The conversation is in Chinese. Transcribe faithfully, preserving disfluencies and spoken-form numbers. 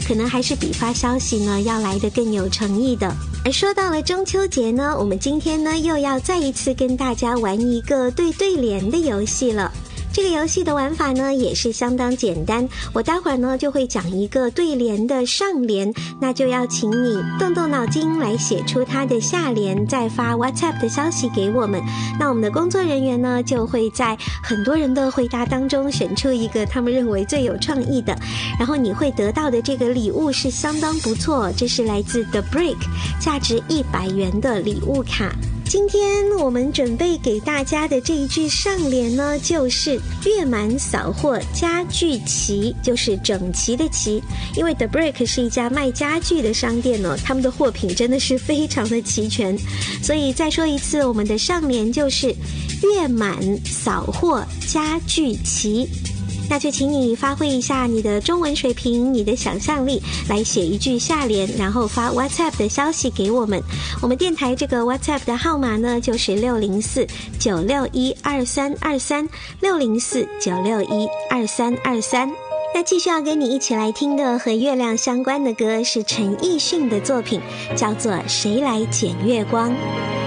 可能还是比发消息呢要来得更有诚意的。而说到了中秋节呢，我们今天呢又要再一次跟大家玩一个对对联的游戏了。这个游戏的玩法呢也是相当简单，我待会儿呢就会讲一个对联的上联，那就要请你动动脑筋来写出它的下联，再发 WhatsApp 的消息给我们。那我们的工作人员呢就会在很多人的回答当中选出一个他们认为最有创意的，然后你会得到的这个礼物是相当不错，这是来自 The Break 价值一百元的礼物卡。今天我们准备给大家的这一句上联呢，就是月满扫货家具齐，就是整齐的齐。因为 The Break 是一家卖家具的商店哦，他们的货品真的是非常的齐全。所以再说一次，我们的上联就是月满扫货家具齐。那就请你发挥一下你的中文水平，你的想象力，来写一句下联，然后发 WhatsApp 的消息给我们。我们电台这个 WhatsApp 的号码呢，就是六零四九六一二三二三 六零四九六一二三二三。那继续要跟你一起来听的和月亮相关的歌是陈奕迅的作品，叫做《谁来捡月光》。